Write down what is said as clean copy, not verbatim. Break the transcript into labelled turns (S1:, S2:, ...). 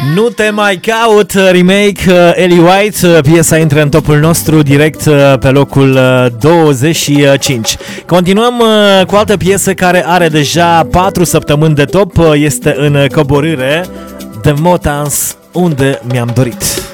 S1: Nu te mai caut, remake Ellie White. Piesa intră în topul nostru direct pe locul 25. Continuăm cu altă piesă care are deja 4 săptămâni de top. Este în coborâre, The Motans, Unde mi-am dorit.